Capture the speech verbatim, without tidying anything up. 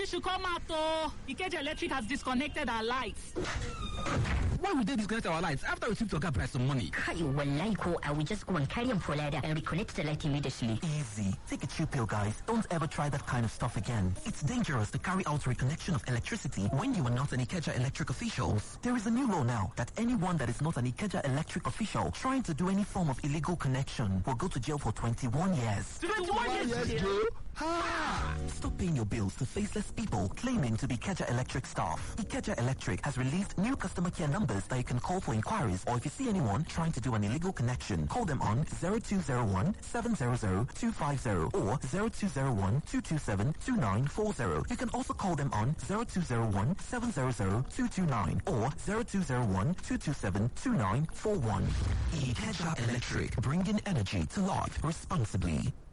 Everybody should come out, oh. Ikeja Electric has disconnected our lights. Why would they disconnect our lights after we took to our price some money? Kai, wallahi ko, I will just go and carry them for ladder and reconnect the light immediately. Easy. Take a chill pill, guys. Don't ever try that kind of stuff again. It's dangerous to carry out reconnection of electricity when you are not an Ikeja Electric official. There is a new law now that anyone that is not an Ikeja Electric official trying to do any form of illegal connection will go to jail for twenty-one years. twenty-one years jail? Ha! Stop paying your bills to faceless people claiming to be Ikeja Electric staff. Ikeja Electric has released new customer care numbers that you can call for inquiries, or if you see anyone trying to do an illegal connection, call them on zero two zero one, seven zero zero, two five zero or zero two zero one, two two seven, two nine four zero. You can also call them on zero two zero one, seven zero zero, two two nine or zero two zero one, two two seven, two nine four one. Ikeja Electric, bringing energy to life responsibly.